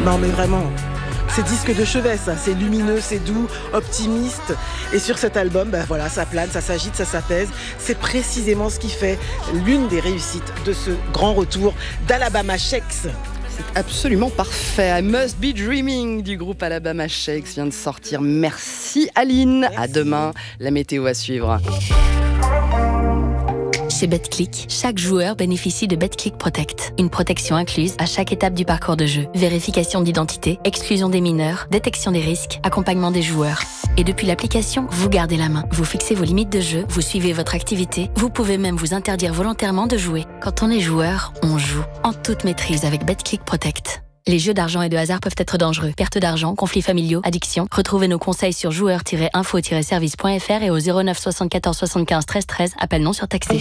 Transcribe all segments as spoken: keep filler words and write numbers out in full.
Non mais vraiment, c'est disque de chevet ça, c'est lumineux, c'est doux, optimiste. Et sur cet album, ben voilà, ça plane, ça s'agite, ça s'apaise. C'est précisément ce qui fait l'une des réussites de ce grand retour d'Alabama Shakes. C'est absolument parfait. I Must Be Dreaming du groupe Alabama Shakes vient de sortir. Merci Aline. Merci. À demain, la météo à suivre. Chez BetClick, chaque joueur bénéficie de BetClick Protect. Une protection incluse à chaque étape du parcours de jeu. Vérification d'identité, exclusion des mineurs, détection des risques, accompagnement des joueurs. Et depuis l'application, vous gardez la main. Vous fixez vos limites de jeu, vous suivez votre activité. Vous pouvez même vous interdire volontairement de jouer. Quand on est joueur, on joue. En toute maîtrise avec BetClick Protect. Les jeux d'argent et de hasard peuvent être dangereux. Perte d'argent, conflits familiaux, addiction. Retrouvez nos conseils sur joueurs tiret info tiret service point f r et au zéro neuf soixante-quatorze soixante-quinze treize treize. Appel non surtaxé.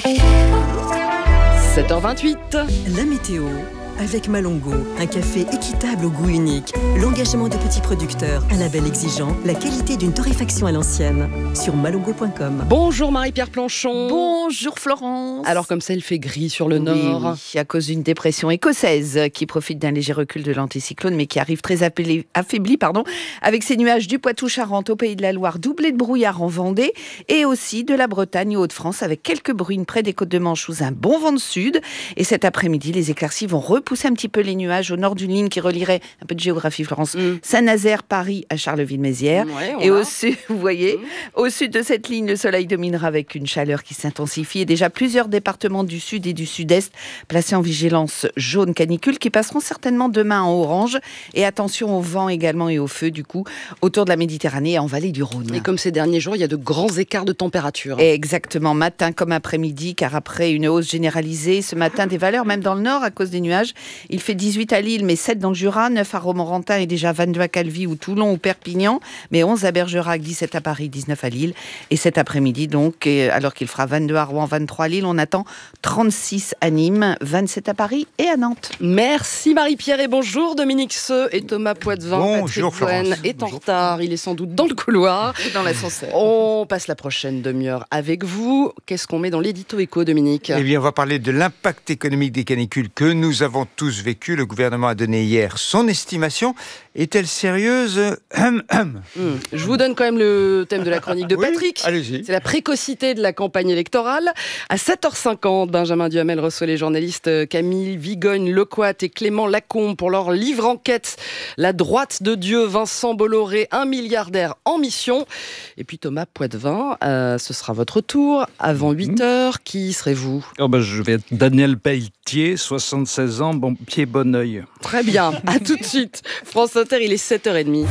sept heures vingt-huit. La météo. Avec Malongo, un café équitable au goût unique, l'engagement de petits producteurs, un label exigeant, la qualité d'une torréfaction à l'ancienne. Sur malongo point com. Bonjour Marie-Pierre Planchon. Bonjour Florence. Alors comme ça, il fait gris sur le nord. Oui, oui, à cause d'une dépression écossaise qui profite d'un léger recul de l'anticyclone, mais qui arrive très appelé, affaibli, pardon, avec ses nuages du Poitou-Charentes au Pays de la Loire, doublés de brouillard en Vendée, et aussi de la Bretagne aux Hauts-de-France, avec quelques bruines près des côtes de Manche sous un bon vent de sud. Et cet après-midi, les éclaircies vont repousser un petit peu les nuages au nord d'une ligne qui relierait, un peu de géographie Florence, mm. Saint-Nazaire, Paris à Charleville-Mézières. Ouais, et au sud, vous voyez, mm. au sud de cette ligne, le soleil dominera avec une chaleur qui s'intensifie. Et déjà plusieurs départements du sud et du sud-est placés en vigilance jaune canicule qui passeront certainement demain en orange. Et attention au vent également et au feu du coup autour de la Méditerranée et en vallée du Rhône. Et comme ces derniers jours, il y a de grands écarts de température. Et exactement, matin comme après-midi, car après une hausse généralisée, ce matin des valeurs même dans le nord à cause des nuages. Il fait dix-huit à Lille, mais sept dans le Jura, neuf à Romorantin et déjà vingt-deux à Calvi ou Toulon ou Perpignan, mais onze à Bergerac, dix-sept à Paris, dix-neuf à Lille. Et cet après-midi, donc, alors qu'il fera vingt-deux à Rouen, vingt-trois à Lille, on attend trente-six à Nîmes, vingt-sept à Paris et à Nantes. Merci Marie-Pierre et bonjour Dominique Seux et Thomas Poitvin. Bonjour Patrick Cohen est en bonjour. retard, il est sans doute dans le couloir. Et dans l'ascenseur. On passe la prochaine demi-heure avec vous. Qu'est-ce qu'on met dans l'édito éco, Dominique ? Eh bien, on va parler de l'impact économique des canicules que nous avons tous vécu. Le gouvernement a donné hier son estimation. Est-elle sérieuse ? hum, hum. Mmh. Je vous donne quand même le thème de la chronique de oui, Patrick. Allez-y. C'est la précocité de la campagne électorale. À sept heures cinquante, Benjamin Duhamel reçoit les journalistes Camille Vigogne, Lecoat et Clément Lacombe pour leur livre enquête. La droite de Dieu, Vincent Bolloré, un milliardaire en mission. Et puis Thomas Poitvin, euh, ce sera votre tour. Avant huit heures, qui serez-vous ? Oh ben, je vais être Daniel Pelletier, soixante-seize ans, bon pied, bon oeil. Très bien, à tout de suite. France Inter, il est sept heures trente.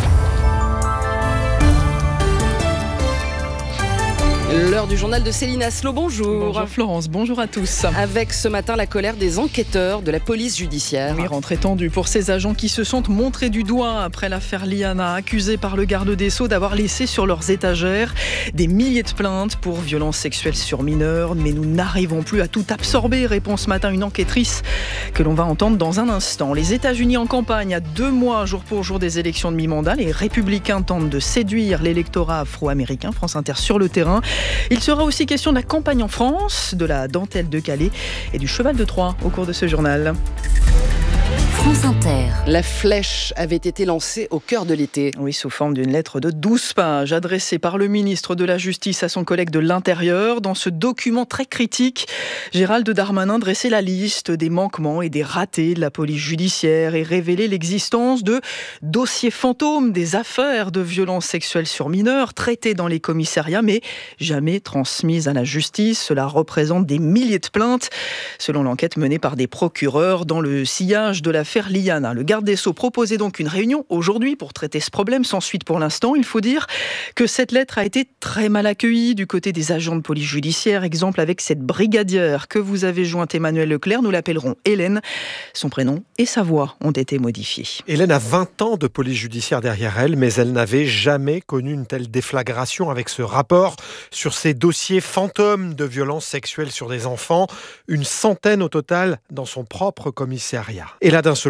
L'heure du journal de Céline Aslo, bonjour. Bonjour Florence, bonjour à tous. Avec ce matin la colère des enquêteurs de la police judiciaire. Oui, rentrée tendue pour ces agents qui se sont montrés du doigt après l'affaire Liana, accusés par le garde des Sceaux d'avoir laissé sur leurs étagères des milliers de plaintes pour violences sexuelles sur mineurs. Mais nous n'arrivons plus à tout absorber, répond ce matin une enquêtrice que l'on va entendre dans un instant. Les États-Unis en campagne à deux mois jour pour jour des élections de mi-mandat. Les républicains tentent de séduire l'électorat afro-américain. France Inter sur le terrain. Il sera aussi question de la campagne en France, de la dentelle de Calais et du cheval de Troie au cours de ce journal. France Inter. La flèche avait été lancée au cœur de l'été. Oui, sous forme d'une lettre de douze pages adressée par le ministre de la Justice à son collègue de l'Intérieur. Dans ce document très critique, Gérald Darmanin dressait la liste des manquements et des ratés de la police judiciaire et révélait l'existence de dossiers fantômes, des affaires de violences sexuelles sur mineurs traitées dans les commissariats mais jamais transmises à la justice. Cela représente des milliers de plaintes, selon l'enquête menée par des procureurs dans le sillage de l'affaire Liana. Le garde des Sceaux proposait donc une réunion aujourd'hui pour traiter ce problème sans suite pour l'instant. Il faut dire que cette lettre a été très mal accueillie du côté des agents de police judiciaire. Exemple avec cette brigadière que vous avez jointe Emmanuel Leclerc, nous l'appellerons Hélène. Son prénom et sa voix ont été modifiés. Hélène a vingt ans de police judiciaire derrière elle, mais elle n'avait jamais connu une telle déflagration avec ce rapport sur ces dossiers fantômes de violences sexuelles sur des enfants. Une centaine au total dans son propre commissariat. Et là, d'un seul coup,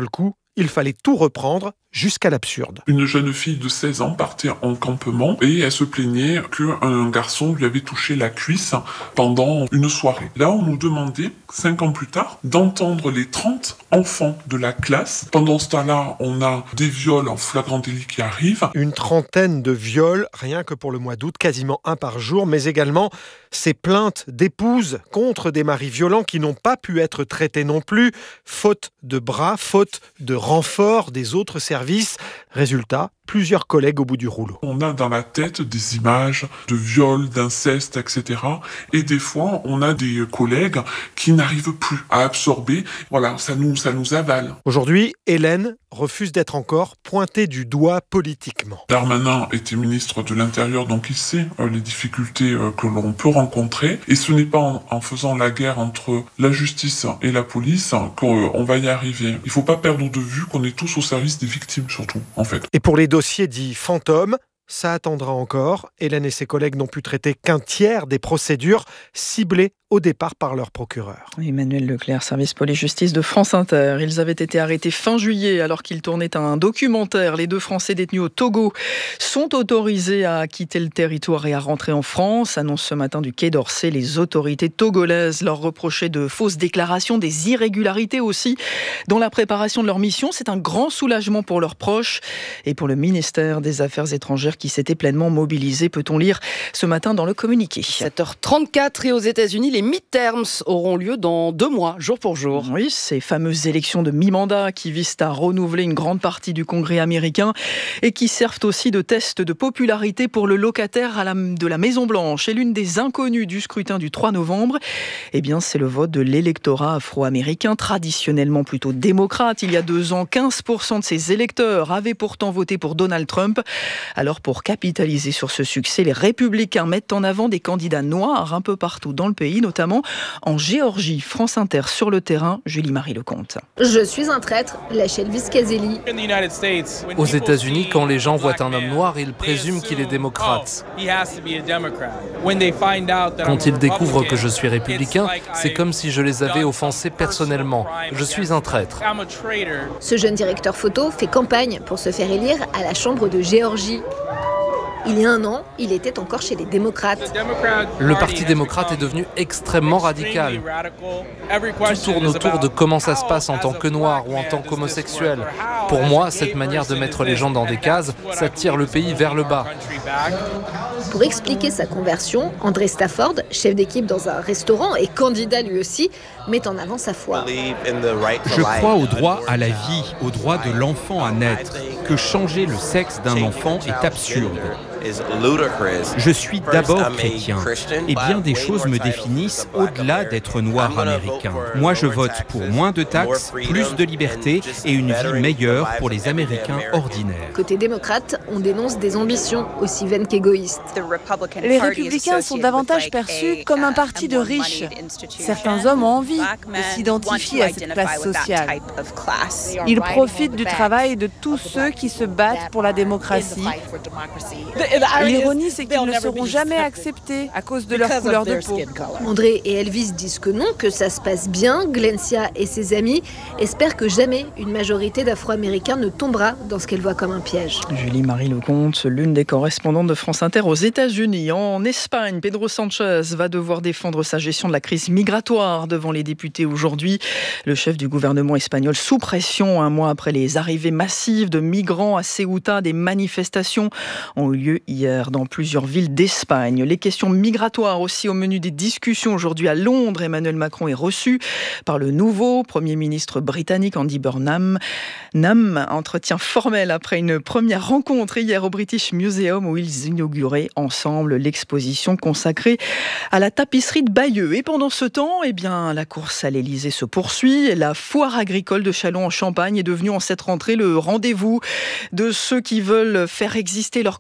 il fallait tout reprendre jusqu'à l'absurde. Une jeune fille de seize ans partait en campement et elle se plaignait qu'un garçon lui avait touché la cuisse pendant une soirée. Là, on nous demandait, cinq ans plus tard, d'entendre les trente enfants de la classe. Pendant ce temps-là, on a des viols en flagrant délit qui arrivent. Une trentaine de viols, rien que pour le mois d'août, quasiment un par jour, mais également ces plaintes d'épouses contre des maris violents qui n'ont pas pu être traités non plus, faute de bras, faute de renfort des autres services. Résultat, plusieurs collègues au bout du rouleau. On a dans la tête des images de viols, d'inceste, et cetera. Et des fois, on a des collègues qui n'arrivent plus à absorber. Voilà, ça nous, ça nous avale. Aujourd'hui, Hélène refuse d'être encore pointée du doigt politiquement. Darmanin était ministre de l'Intérieur, donc il sait euh, les difficultés euh, que l'on peut rencontrer. Et ce n'est pas en, en faisant la guerre entre la justice et la police qu'on euh, va y arriver. Il ne faut pas perdre de vue qu'on est tous au service des victimes, surtout, en fait. Et pour les dossiers dits fantômes, ça attendra encore. Hélène et ses collègues n'ont pu traiter qu'un tiers des procédures ciblées au départ par leur procureur. Emmanuel Leclerc, service police-justice de France Inter. Ils avaient été arrêtés fin juillet alors qu'ils tournaient un documentaire. Les deux Français détenus au Togo sont autorisés à quitter le territoire et à rentrer en France. Annonce ce matin du Quai d'Orsay. Les autorités togolaises leur reprochaient de fausses déclarations, des irrégularités aussi dans la préparation de leur mission. C'est un grand soulagement pour leurs proches et pour le ministère des Affaires étrangères qui s'était pleinement mobilisé, peut-on lire ce matin dans le communiqué. sept heures trente-quatre et aux États-Unis, les midterms auront lieu dans deux mois, jour pour jour. Oui, ces fameuses élections de mi-mandat qui visent à renouveler une grande partie du Congrès américain et qui servent aussi de test de popularité pour le locataire à la, de la Maison-Blanche. Et l'une des inconnues du scrutin du trois novembre, eh bien, c'est le vote de l'électorat afro-américain, traditionnellement plutôt démocrate. Il y a deux ans, quinze pour cent de ses électeurs avaient pourtant voté pour Donald Trump. Alors, pour capitaliser sur ce succès, les républicains mettent en avant des candidats noirs un peu partout dans le pays, notamment en Géorgie. France Inter sur le terrain, Julie-Marie Lecomte. Je suis un traître, lâche Elvis Caselli. Aux États-Unis, quand les gens voient un homme noir, ils présument qu'il est démocrate. Quand ils découvrent que je suis républicain, c'est comme si je les avais offensés personnellement. Je suis un traître. Ce jeune directeur photo fait campagne pour se faire élire à la Chambre de Géorgie. Il y a un an, il était encore chez les démocrates. Le Parti démocrate est devenu extrêmement radical. Tout tourne autour de comment ça se passe en tant que noir ou en tant qu'homosexuel. Pour moi, cette manière de mettre les gens dans des cases, ça tire le pays vers le bas. Pour expliquer sa conversion, André Stafford, chef d'équipe dans un restaurant et candidat lui aussi, met en avant sa foi. Je crois au droit à la vie, au droit de l'enfant à naître, que changer le sexe d'un enfant est absurde. Je suis d'abord chrétien et bien des choses me définissent au-delà d'être noir américain. Moi, je vote pour moins de taxes, plus de liberté et une vie meilleure pour les Américains ordinaires. Côté démocrate, on dénonce des ambitions aussi vaines qu'égoïstes. Les républicains sont davantage perçus comme un parti de riches. Certains hommes ont envie de s'identifier à cette classe sociale. Ils profitent du travail de tous ceux qui se battent pour la démocratie. L'ironie, c'est qu'ils ne seront jamais acceptés à cause de leur couleur de peau. André et Elvis disent que non, que ça se passe bien. Glencia et ses amis espèrent que jamais une majorité d'Afro-Américains ne tombera dans ce qu'elle voit comme un piège. Julie-Marie Lecomte, l'une des correspondantes de France Inter aux États-Unis. En Espagne, Pedro Sánchez va devoir défendre sa gestion de la crise migratoire devant les députés aujourd'hui. Le chef du gouvernement espagnol sous pression, un mois après les arrivées massives de migrants à Ceuta. Des manifestations ont eu lieu hier dans plusieurs villes d'Espagne. Les questions migratoires aussi au menu des discussions aujourd'hui à Londres. Emmanuel Macron est reçu par le nouveau Premier ministre britannique Andy Burnham. Nam, entretien formel après une première rencontre hier au British Museum où ils inauguraient ensemble l'exposition consacrée à la tapisserie de Bayeux. Et pendant ce temps, eh bien, la course à l'Elysée se poursuit. La foire agricole de Châlons en Champagne est devenue en cette rentrée le rendez-vous de ceux qui veulent faire exister leur candidature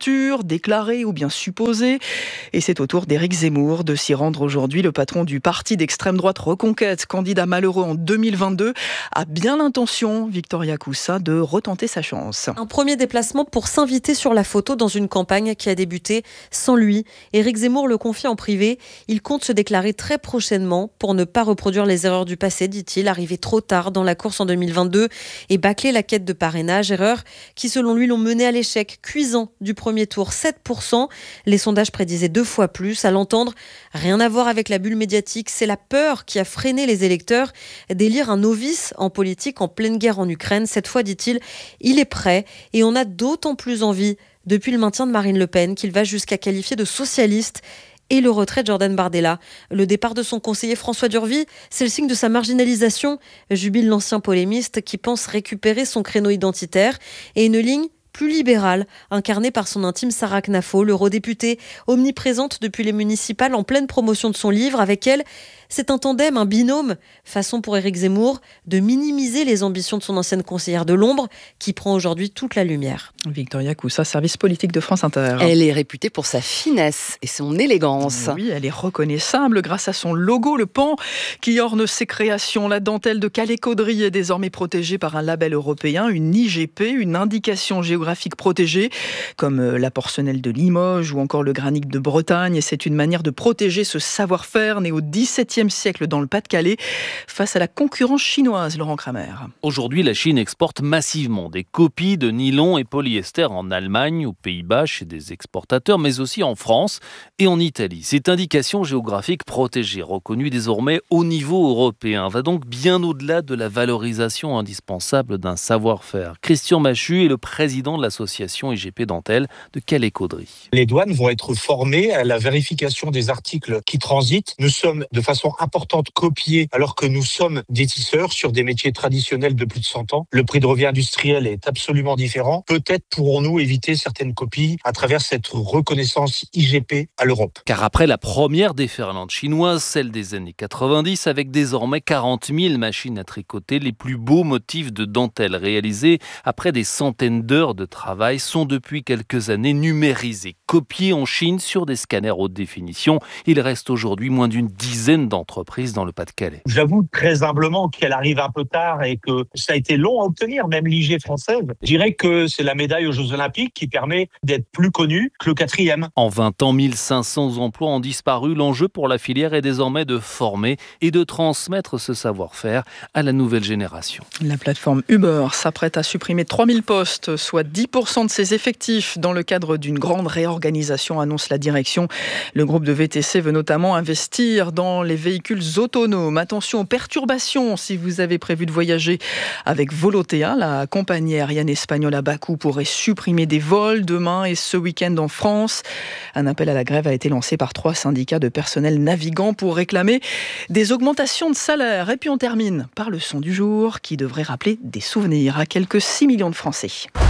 couverture, déclarée ou bien supposée. Et c'est au tour d'Éric Zemmour de s'y rendre aujourd'hui. Le patron du parti d'extrême droite Reconquête, candidat malheureux en deux mille vingt-deux, a bien l'intention, Victoria Coussa, de retenter sa chance. Un premier déplacement pour s'inviter sur la photo dans une campagne qui a débuté sans lui. Éric Zemmour le confie en privé. Il compte se déclarer très prochainement pour ne pas reproduire les erreurs du passé, dit-il, arrivé trop tard dans la course en deux mille vingt-deux et bâcler la quête de parrainage. Erreurs qui, selon lui, l'ont mené à l'échec cuisant du premier tour, sept pour cent. Les sondages prédisaient deux fois plus. À l'entendre, rien à voir avec la bulle médiatique. C'est la peur qui a freiné les électeurs d'élire un novice en politique en pleine guerre en Ukraine. Cette fois, dit-il, il est prêt et on a d'autant plus envie depuis le maintien de Marine Le Pen qu'il va jusqu'à qualifier de socialiste et le retrait de Jordan Bardella. Le départ de son conseiller François Durvy, c'est le signe de sa marginalisation, jubile l'ancien polémiste qui pense récupérer son créneau identitaire et une ligne plus libérale, incarnée par son intime Sarah Knafo, l'eurodéputée omniprésente depuis les municipales en pleine promotion de son livre. Avec elle, c'est un tandem, un binôme, façon pour Éric Zemmour de minimiser les ambitions de son ancienne conseillère de l'ombre, qui prend aujourd'hui toute la lumière. Victoria Coussa, service politique de France Inter. Elle est réputée pour sa finesse et son élégance. Oui, elle est reconnaissable grâce à son logo, le pan, qui orne ses créations. La dentelle de Calais-Caudry est désormais protégée par un label européen, une I G P, une indication géographique protégée, comme la porcelaine de Limoges ou encore le granit de Bretagne. Et c'est une manière de protéger ce savoir-faire né au dix-septième siècle dans le Pas-de-Calais face à la concurrence chinoise, Laurent Kramer. Aujourd'hui, la Chine exporte massivement des copies de nylon et polyester en Allemagne, aux Pays-Bas, chez des exportateurs, mais aussi en France et en Italie. Cette indication géographique protégée, reconnue désormais au niveau européen, va donc bien au-delà de la valorisation indispensable d'un savoir-faire. Christian Machu est le président de l'association I G P Dentelle de Calais-Caudry. Les douanes vont être formées à la vérification des articles qui transitent. Nous sommes de façon importante copiés alors que nous sommes des tisseurs sur des métiers traditionnels de plus de cent ans. Le prix de revient industriel est absolument différent. Peut-être pourrons-nous éviter certaines copies à travers cette reconnaissance I G P à l'Europe. Car après la première déferlante chinoise, celle des années quatre-vingt-dix, avec désormais quarante mille machines à tricoter, les plus beaux motifs de dentelle réalisés après des centaines d'heures de travail sont depuis quelques années numérisés, copiés en Chine sur des scanners haute définition. Il reste aujourd'hui moins d'une dizaine d'entreprises dans le Pas-de-Calais. J'avoue très humblement qu'elle arrive un peu tard et que ça a été long à obtenir, même l'I G française. Je dirais que c'est la médaille aux Jeux Olympiques qui permet d'être plus connue que le quatrième. En vingt ans, mille cinq cents emplois ont disparu. L'enjeu pour la filière est désormais de former et de transmettre ce savoir-faire à la nouvelle génération. La plateforme Uber s'apprête à supprimer trois mille postes, soit dix pour cent de ses effectifs dans le cadre d'une grande réorganisation, annonce la direction. Le groupe de V T C veut notamment investir dans les véhicules autonomes. Attention aux perturbations si vous avez prévu de voyager avec Volotea. La compagnie aérienne espagnole à bas coût pourrait supprimer des vols demain et ce week-end en France. Un appel à la grève a été lancé par trois syndicats de personnel navigant pour réclamer des augmentations de salaire. Et puis on termine par le son du jour qui devrait rappeler des souvenirs à quelques six millions de Français.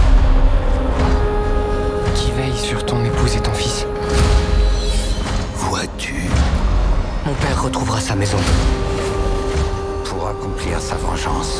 Qui veille sur ton épouse et ton fils? Vois-tu? Mon père retrouvera sa maison. Pour accomplir sa vengeance.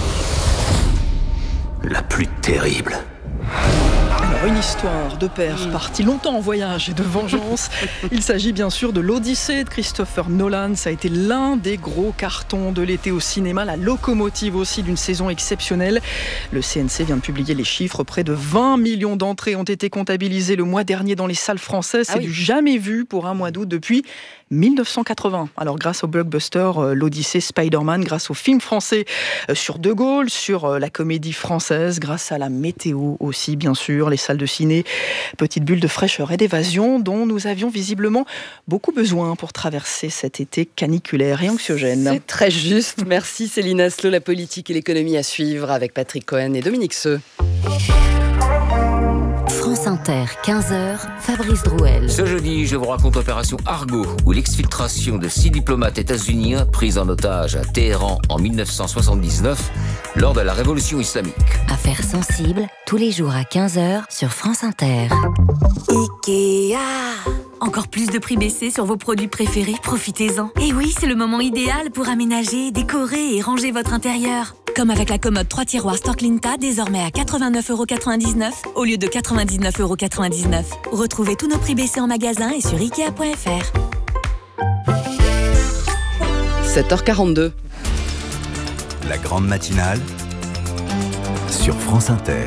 La plus terrible. Alors, une histoire de père parti longtemps en voyage et de vengeance. Il s'agit bien sûr de l'Odyssée de Christopher Nolan. Ça a été l'un des gros cartons de l'été au cinéma, la locomotive aussi d'une saison exceptionnelle. Le C N C vient de publier les chiffres. Près de vingt millions d'entrées ont été comptabilisées le mois dernier dans les salles françaises. C'est ah oui. du jamais vu pour un mois d'août depuis mille neuf cent quatre-vingts. Alors grâce au blockbuster euh, l'Odyssée, Spider-Man, grâce au film français euh, sur De Gaulle, sur euh, la comédie française, grâce à la météo aussi bien sûr, les salles de ciné, petite bulle de fraîcheur et d'évasion dont nous avions visiblement beaucoup besoin pour traverser cet été caniculaire et anxiogène. C'est très juste. Merci Céline Aslo, la politique et l'économie à suivre avec Patrick Cohen et Dominique Seux. France Inter, quinze heures, Fabrice Drouel. Ce jeudi, je vous raconte l'opération Argo, où l'exfiltration de six diplomates états-uniens pris en otage à Téhéran en mille neuf cent soixante-dix-neuf lors de la révolution islamique. Affaires sensibles, tous les jours à quinze heures sur France Inter. Ikea. Encore plus de prix baissés sur vos produits préférés, profitez-en. Et oui, c'est le moment idéal pour aménager, décorer et ranger votre intérieur. Comme avec la commode trois tiroirs Storklinta, désormais à quatre-vingt-neuf euros quatre-vingt-dix-neuf au lieu de quatre-vingt-dix-neuf euros quatre-vingt-dix-neuf. Retrouvez tous nos prix baissés en magasin et sur ikea point f r. sept heures quarante-deux. La grande matinale sur France Inter.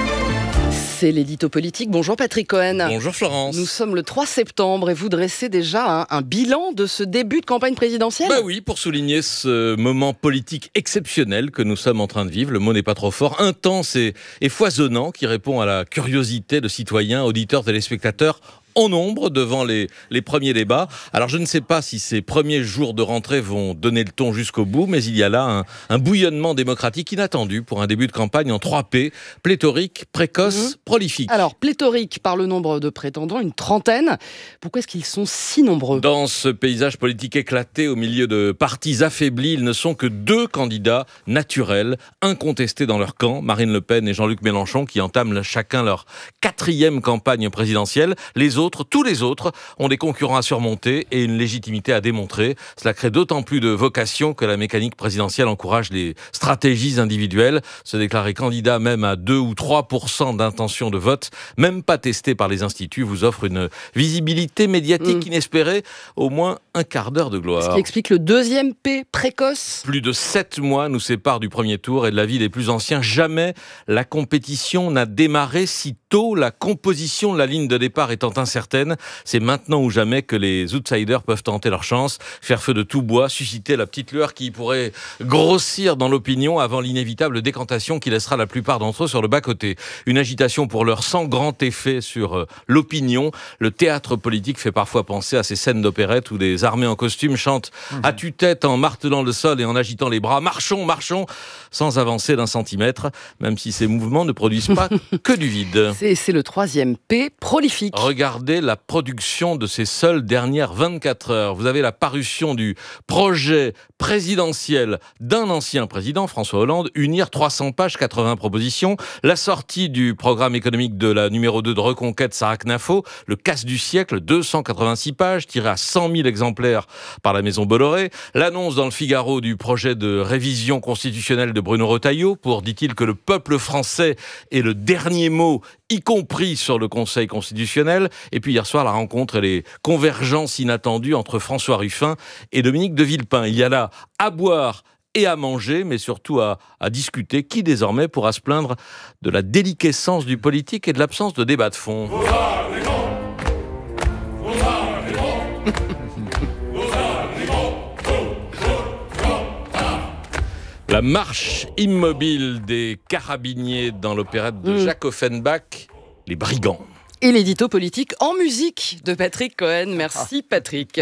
C'est l'édito politique. Bonjour Patrick Cohen. Bonjour Florence. Nous sommes le trois septembre et vous dressez déjà un, un bilan de ce début de campagne présidentielle. Bah oui, pour souligner ce moment politique exceptionnel que nous sommes en train de vivre, le mot n'est pas trop fort, intense et, et foisonnant, qui répond à la curiosité de citoyens, auditeurs, téléspectateurs, en nombre devant les, les premiers débats. Alors je ne sais pas si ces premiers jours de rentrée vont donner le ton jusqu'au bout, mais il y a là un, un bouillonnement démocratique inattendu pour un début de campagne en trois P, pléthorique, précoce, mmh. prolifique. Alors pléthorique par le nombre de prétendants, une trentaine. Pourquoi est-ce qu'ils sont si nombreux ? Dans ce paysage politique éclaté au milieu de partis affaiblis, ils ne sont que deux candidats naturels, incontestés dans leur camp, Marine Le Pen et Jean-Luc Mélenchon, qui entament chacun leur quatrième campagne présidentielle. Les autres Tous les autres ont des concurrents à surmonter et une légitimité à démontrer. Cela crée d'autant plus de vocation que la mécanique présidentielle encourage les stratégies individuelles. Se déclarer candidat même à deux ou trois pour cent d'intention de vote, même pas testé par les instituts, vous offre une visibilité médiatique mmh. inespérée, au moins un quart d'heure de gloire. Ce qui explique le deuxième P, précoce. Plus de sept mois nous séparent du premier tour et de la vie des plus anciens. Jamais la compétition n'a démarré si tôt, la composition de la ligne de départ étant incertaine. C'est maintenant ou jamais que les outsiders peuvent tenter leur chance, faire feu de tout bois, susciter la petite lueur qui pourrait grossir dans l'opinion avant l'inévitable décantation qui laissera la plupart d'entre eux sur le bas-côté. Une agitation pour l'heure sans grand effet sur l'opinion. Le théâtre politique fait parfois penser à ces scènes d'opérette où des armées en costume chantent mmh. à tue-tête en martelant le sol et en agitant les bras. Marchons, marchons, sans avancer d'un centimètre, même si ces mouvements ne produisent pas que du vide. C'est, c'est le troisième P, prolifique. Regardez la production de ces seules dernières vingt-quatre heures. Vous avez la parution du projet présidentiel d'un ancien président, François Hollande, unir trois cents pages, quatre-vingts propositions. La sortie du programme économique de la numéro deux de Reconquête, Sarah Knafo, le casse du siècle, deux cent quatre-vingt-six pages, tiré à cent mille exemplaires par la maison Bolloré. L'annonce dans le Figaro du projet de révision constitutionnelle de Bruno Retailleau pour, dit-il, que le peuple français ait le dernier mot, y compris sur le Conseil constitutionnel. Et puis hier soir, la rencontre et les convergences inattendues entre François Ruffin et Dominique de Villepin. Il y a là à boire et à manger, mais surtout à, à discuter. Qui désormais pourra se plaindre de la déliquescence du politique et de l'absence de débat de fond ? La marche immobile des carabiniers dans l'opérette de mmh. Jacques Offenbach, Les Brigands. Et l'édito politique en musique de Patrick Cohen. Merci Patrick.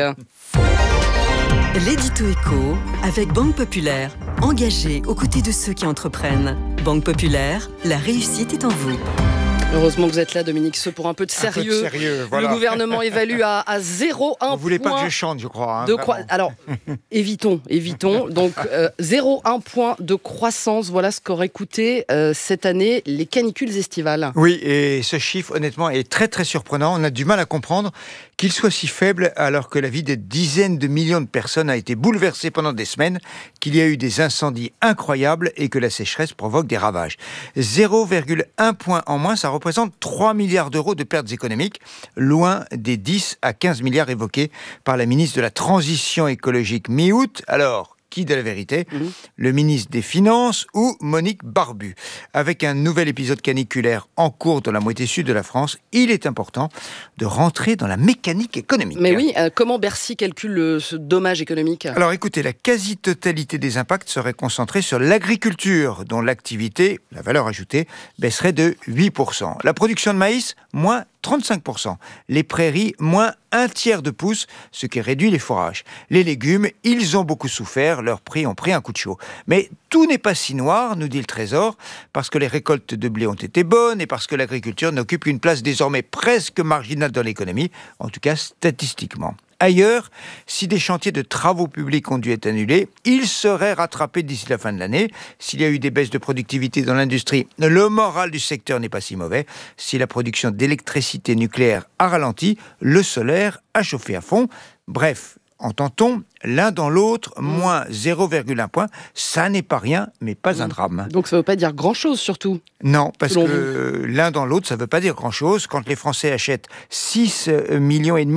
L'édito éco avec Banque Populaire, engagée aux côtés de ceux qui entreprennent. Banque Populaire, la réussite est en vous. Heureusement que vous êtes là, Dominique Seux, pour un peu de sérieux. Un peu de sérieux, voilà. Le gouvernement évalue à, à zéro virgule un point. Vous voulez pas que je chante, je crois. Hein, de croi... Alors, évitons, évitons. Donc, euh, zéro virgule un point de croissance. Voilà ce qu'auraient coûté euh, cette année les canicules estivales. Oui, et ce chiffre, honnêtement, est très très surprenant. On a du mal à comprendre qu'il soit si faible alors que la vie de dizaines de millions de personnes a été bouleversée pendant des semaines, qu'il y a eu des incendies incroyables et que la sécheresse provoque des ravages. zéro virgule un point en moins, ça représente trois milliards d'euros de pertes économiques, loin des dix à quinze milliards évoqués par la ministre de la Transition écologique mi-août. Alors, qui de la vérité ? Mmh. Le ministre des Finances ou Monique Barbu ? Avec un nouvel épisode caniculaire en cours dans la moitié sud de la France, il est important de rentrer dans la mécanique économique. Mais oui, euh, comment Bercy calcule euh, ce dommage économique ? Alors écoutez, la quasi-totalité des impacts serait concentrée sur l'agriculture, dont l'activité, la valeur ajoutée, baisserait de huit pour cent. La production de maïs, moins trente-cinq pour cent. Les prairies, moins un tiers de pouce, ce qui réduit les forages. Les légumes, ils ont beaucoup souffert, leurs prix ont pris un coup de chaud. Mais tout n'est pas si noir, nous dit le Trésor, parce que les récoltes de blé ont été bonnes et parce que l'agriculture n'occupe qu'une place désormais presque marginale dans l'économie, en tout cas statistiquement. Ailleurs, si des chantiers de travaux publics ont dû être annulés, ils seraient rattrapés d'ici la fin de l'année. S'il y a eu des baisses de productivité dans l'industrie, le moral du secteur n'est pas si mauvais. Si la production d'électricité nucléaire a ralenti, le solaire a chauffé à fond. Bref, entend-on, l'un dans l'autre, mmh. moins zéro virgule un point. Ça n'est pas rien, mais pas mmh. un drame. Donc ça ne veut pas dire grand-chose, surtout. Non, parce que vous. l'un dans l'autre, ça ne veut pas dire grand-chose. Quand les Français achètent six millions et demi